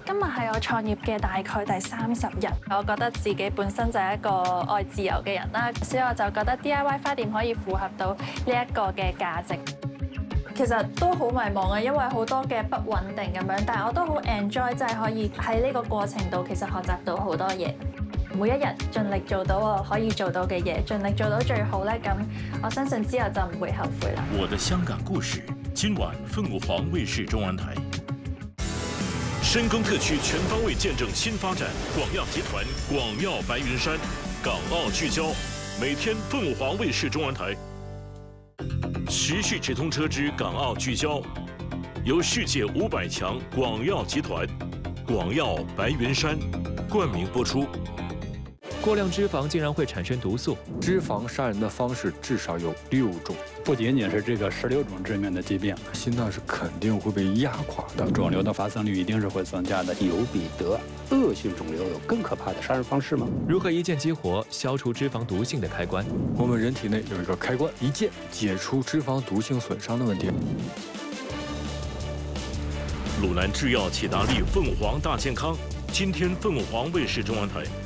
今日係我創業嘅大概第30日，我覺得自己本身就係一個愛自由嘅人啦，所以我就覺得 DIY 花店可以符合到呢一個嘅價值。其實都好迷茫啊，因為好多嘅不穩定咁樣，但係我都好 enjoy，即係可以喺呢個過程度其實學習到好多嘢。每一日盡力做到我可以做到嘅嘢，盡力做到最好咧，咁我相信之後就唔會後悔啦。 我的香港故事，今晚凤凰衛視中文台。深耕特區全方位見證新發展，廣藥集團、廣藥白雲山，港澳聚焦，每天鳳凰衛視中文台。時序直通車之港澳聚焦，由世界500強廣藥集團、廣藥白雲山冠名播出。 过量脂肪竟然会产生毒素， 脂肪杀人的方式至少有6种， 不仅仅是这个16种致命的疾病， 心脏是肯定会被压垮的， 肿瘤的发生率一定是会增加的。 有比得恶性肿瘤有更可怕的杀人方式吗？ 如何一键激活消除脂肪毒性的开关？ 我们人体内有一个开关，一键解除脂肪毒性损伤的问题。 鲁南制药启达利凤凰大健康，今天凤凰卫视中文台。